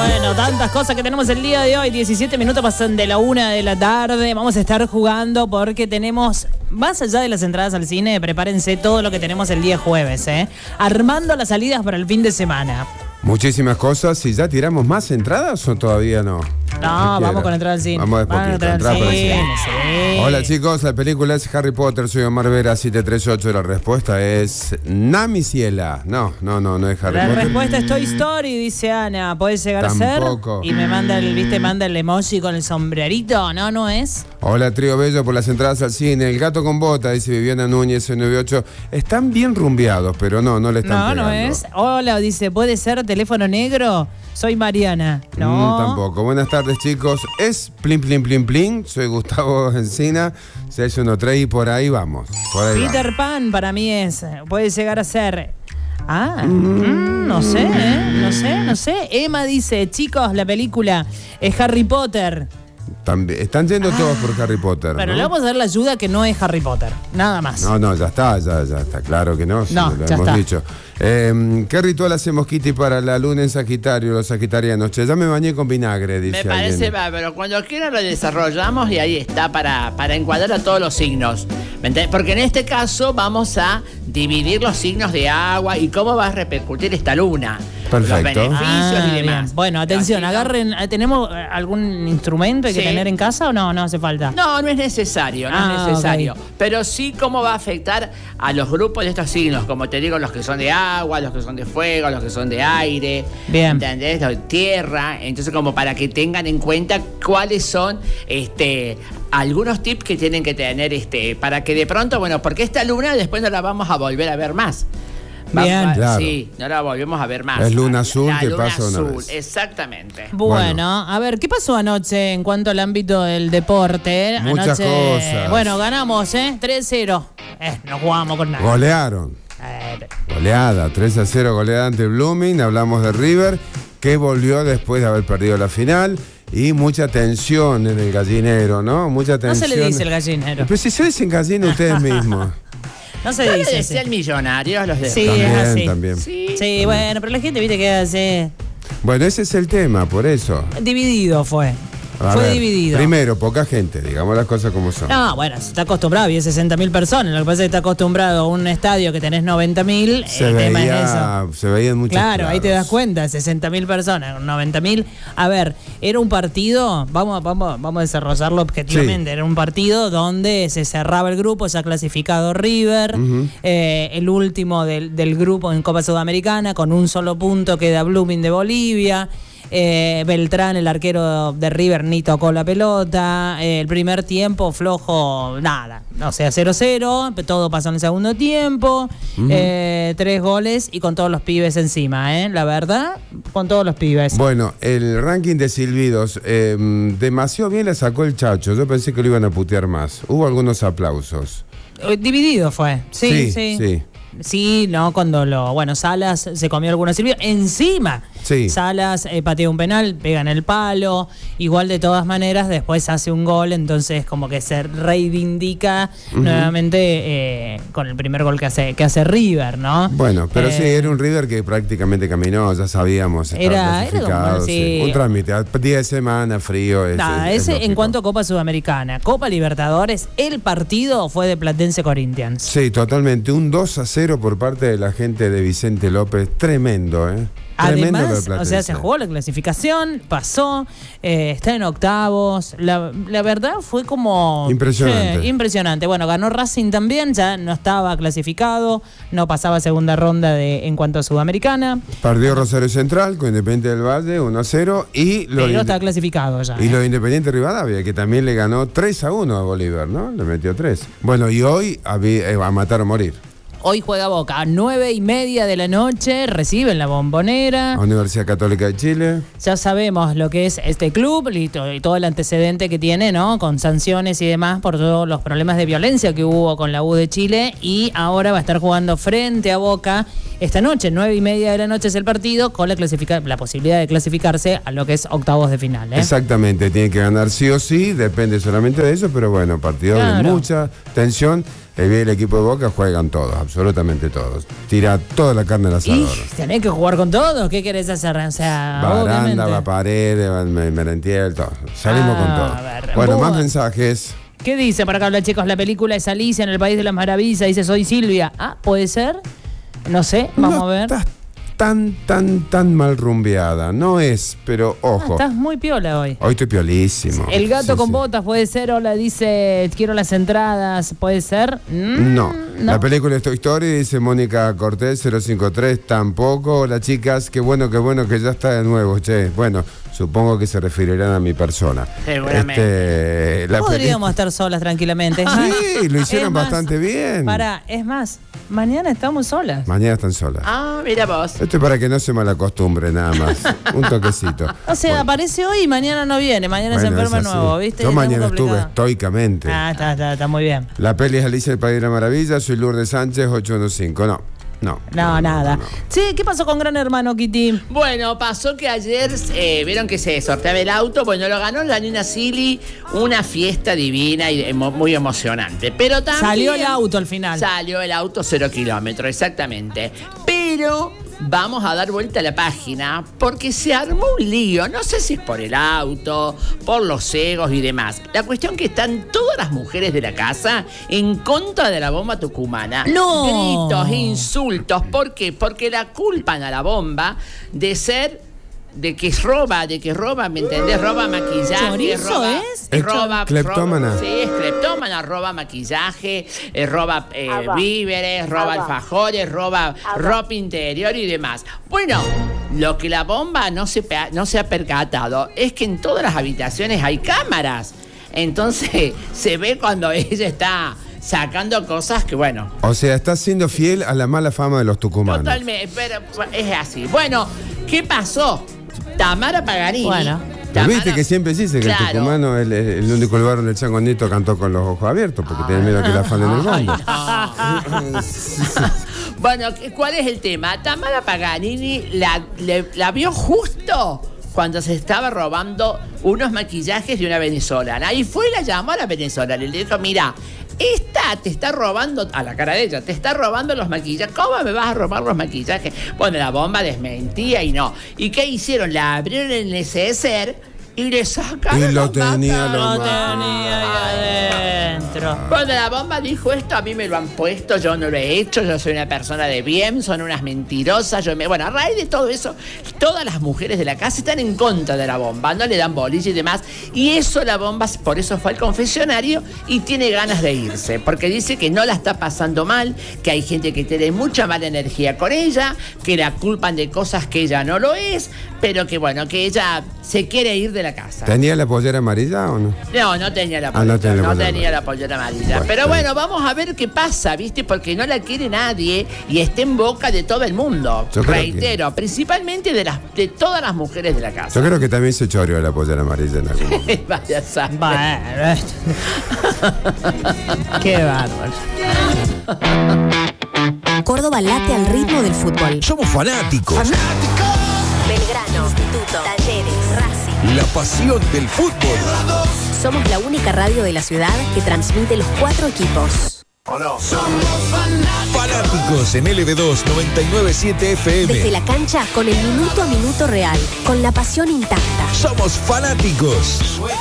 Bueno, tantas cosas que tenemos el día de hoy. 17 minutos pasan de la 1 de la tarde. Vamos a estar jugando porque tenemos, más allá de las entradas al cine, prepárense todo lo que tenemos el día jueves, armando las salidas para el fin de semana. Muchísimas cosas. ¿Y ya tiramos más entradas o todavía no? No, vamos con entrada al cine. Vamos después. Sí. Hola chicos, la película es Harry Potter. Soy Omar Vera, 738. La respuesta es Nami Ciela. No es Harry Potter. La respuesta es Toy Story, dice Ana. ¿Puede llegar Tampoco. a ser? Y me manda el emoji con el sombrerito. No es. Hola Trío Bello por las entradas al cine. El gato con bota, dice Viviana Núñez, 98. Están bien rumbeados, pero no le están pegando. No es. Hola, dice, ¿puede ser teléfono negro? Soy Mariana. No. Tampoco. Buenas tardes, chicos. Es Plin Plin Plin Plin. Soy Gustavo Encina, 613 y por ahí vamos. Peter Pan para mí es. Puede llegar a ser. No sé. Emma dice, chicos, la película es Harry Potter. También, están yendo todos por Harry Potter. Pero ¿no? le vamos a dar la ayuda que no es Harry Potter. Nada más. No, ya está, claro que no. No, lo ya hemos está. dicho. ¿Qué ritual hacemos, Kitty, para la luna en Sagitario, los sagitarianos? Che, ya me bañé con vinagre, dice Me parece alguien. bárbaro. Cuando quieran lo desarrollamos y ahí está para encuadrar a todos los signos. ¿Me entendés? Porque en este caso vamos a dividir los signos de agua y cómo va a repercutir esta luna. Perfecto. Los beneficios y demás. Bien. Bueno, atención, Así, ¿no? agarren. ¿Tenemos algún instrumento que Sí. tener en casa o no hace falta? No es necesario, es necesario. Ok. Pero sí cómo va a afectar a los grupos de estos signos, como te digo, los que son de agua, los que son de fuego, los que son de aire, Bien. ¿entendés? Los de tierra. Entonces, como para que tengan en cuenta cuáles son algunos tips que tienen que tener para que de pronto, porque esta luna después no la vamos a volver a ver más. Bien. Claro. Sí, no la volvemos a ver más. Es luna azul La que luna pasa una azul, vez. exactamente. Bueno, a ver, ¿qué pasó anoche en cuanto al ámbito del deporte? Muchas cosas. Bueno, ganamos, 3-0. No jugamos con nada. Golearon. Goleada, 3-0 goleada ante Blooming. Hablamos de River, que volvió después de haber perdido la final. Y mucha tensión en el gallinero, ¿no? Mucha No tensión. se le dice el gallinero. Pero si se dicen gallina ustedes mismos. No se ¿No le dice. decía el millonario? Los de... Sí, es así. También. Sí, bueno, pero la gente, viste, que hace. Bueno, ese es el tema, por eso. Dividido fue. A Fue ver, dividido. Primero, poca gente, digamos las cosas como son. No, bueno, se está acostumbrado, y es 60.000 personas. Lo que pasa es que está acostumbrado a un estadio que tenés 90.000. El tema es eso. Se veían muchos. Claro, ahí te das cuenta, 60.000 personas, 90.000. A ver, era un partido, vamos a desarrollarlo objetivamente. Sí. Era un partido donde se cerraba el grupo, ya clasificado River, el último del grupo en Copa Sudamericana, con un solo punto queda Blooming de Bolivia. Beltrán, el arquero de River, ni tocó la pelota. El primer tiempo flojo, nada. O sea, 0-0. Todo pasó en el segundo tiempo. 3 goles y con todos los pibes encima, la verdad, con todos los pibes. Bueno, el ranking de silbidos, demasiado bien le sacó el Chacho. Yo pensé que lo iban a putear más. Hubo algunos aplausos. Dividido fue. Sí. Sí, no, cuando Salas se comió algunos silbidos. Encima, Sí. Salas patea un penal, pega en el palo. Igual, de todas maneras, después hace un gol. Entonces, como que se reivindica nuevamente con el primer gol que hace River, ¿no? Bueno, pero sí, era un River que prácticamente caminó, ya sabíamos. Era como, sí. Un trámite, 10 semanas, frío. Nada, es en lógico. cuanto a Copa Sudamericana. Copa Libertadores, el partido fue de Platense Corinthians. Sí, totalmente. Un 2-0 por parte de la gente de Vicente López. Tremendo, ¿eh? Tremendo lo de Además, Platense. se jugó la clasificación, pasó, está en octavos. La verdad fue como... Impresionante. Impresionante. Bueno, ganó Racing también, ya no estaba clasificado, no pasaba segunda ronda en cuanto a Sudamericana. Perdió Rosario Central con Independiente del Valle, 1-0. Pero está clasificado ya. Y lo de Independiente Rivadavia, que también le ganó 3-1 a Bolívar, ¿no? Le metió 3. Bueno, y hoy a matar o morir. Hoy juega Boca a 9:30 de la noche, reciben la Bombonera. Universidad Católica de Chile. Ya sabemos lo que es este club y todo el antecedente que tiene, ¿no? Con sanciones y demás por todos los problemas de violencia que hubo con la U de Chile. Y ahora va a estar jugando frente a Boca esta noche, 9:30 de la noche es el partido, con la posibilidad de clasificarse a lo que es octavos de final, Exactamente, tiene que ganar sí o sí, depende solamente de eso, pero bueno, partido de mucha tensión. El equipo de Boca juegan todos, absolutamente todos. Tira toda la carne al asador. ¿Tenés que jugar con todo? ¿Qué querés hacer? O sea, Baranda, obviamente. va Paredes, va Merentiel, todo. Salimos con todo. A ver, Bueno, más mensajes. ¿Qué dice para acá los chicos? La película es Alicia en el País de las Maravillas. Dice, soy Silvia. Ah, ¿puede ser? No sé, vamos No a ver. estás tan mal rumbeada. No es, pero ojo. Estás muy piola hoy. Hoy estoy piolísimo. El gato Sí, con sí. botas puede ser. Hola, dice, quiero las entradas. ¿Puede ser? No. La película es Toy Story, dice Mónica Cortés, 053, tampoco. Hola chicas, qué bueno que ya está de nuevo, che. Bueno, supongo que se referirán a mi persona. Seguramente. Podríamos estar solas tranquilamente. Es más, Sí, lo hicieron es más, bastante bien. es más, mañana estamos solas. Mañana están solas. Ah, mira vos. Esto es para que no se malacostumbre nada más. Un toquecito. O sea, aparece hoy y mañana no viene. Mañana se Bueno, enferma es de así. nuevo, ¿viste? Yo Es muy mañana estuve complicado. estoicamente. Está muy bien. La peli es Alicia del País de la Maravilla, soy Lourdes Sánchez, 815. No, Nada. Sí, ¿qué pasó con Gran Hermano, Kitty? Bueno, pasó que ayer vieron que se sorteaba el auto. Bueno, lo ganó la Nina Silly, una fiesta divina y muy emocionante. Pero también Salió el auto al final. Salió el auto 0 kilómetros, exactamente. Pero vamos a dar vuelta a la página porque se armó un lío. No sé si es por el auto, por los egos y demás. La cuestión que están todas las mujeres de la casa en contra de la bomba tucumana. ¡No! Gritos, insultos. ¿Por qué? Porque la culpan a la bomba de que roba, ¿me entendés? Roba maquillaje, ¿Chorizo es? roba cleptómana. Sí, es cleptómana, roba maquillaje, roba víveres, roba alfajores, roba ropa interior y demás. Bueno, lo que la bomba no se ha percatado es que en todas las habitaciones hay cámaras. Entonces se ve cuando ella está sacando cosas que, bueno. O sea, estás siendo fiel a la mala fama de los tucumanos. Totalmente, pero es así. Bueno, ¿qué pasó? Tamara Paganini. Bueno. Pero viste que siempre dice que el tucumano es el único lugar donde el changonito cantó con los ojos abiertos porque tiene miedo a que la afanen el bombo. Bueno, ¿cuál es el tema? Tamara Paganini la vio justo cuando se estaba robando unos maquillajes de una venezolana. Y fue y la llamó a la venezolana y le dijo, mira, esta te está robando, a la cara de ella, te está robando los maquillajes. ¿Cómo me vas a robar los maquillajes? Bueno, la bomba desmentía y no. ¿Y qué hicieron? La abrieron en el neceser y le sacaron Y lo los tenía, macaros. Lo tenía ahí adentro. Cuando la bomba dijo esto, a mí me lo han puesto, yo no lo he hecho, yo soy una persona de bien, son unas mentirosas. Bueno, a raíz de todo eso, todas las mujeres de la casa están en contra de la bomba, no le dan bolilla y demás. Y eso la bomba, por eso fue al confesionario y tiene ganas de irse, porque dice que no la está pasando mal, que hay gente que tiene mucha mala energía con ella, que la culpan de cosas que ella no lo es, pero que bueno, que ella se quiere ir de la casa. ¿Tenía la pollera amarilla o no? No tenía la Ah, no pollera, tenía la tenía la pollera amarilla. Bueno, Pero está bueno, vamos a ver qué pasa, ¿viste? Porque no la quiere nadie y está en boca de todo el mundo. Yo creo Reitero, principalmente de todas las mujeres de la casa. Yo creo que también se choreó la pollera amarilla en algún momento. Vaya sabe. Bueno, qué bárbaro. Córdoba late al ritmo del fútbol. Somos fanáticos. Belgrano, Instituto, Talleres, Racing. La pasión del fútbol. Somos la única radio de la ciudad que transmite los 4 equipos. Fanáticos en LB2 997 FM. Desde la cancha con el minuto a minuto real, con la pasión intacta. Somos fanáticos.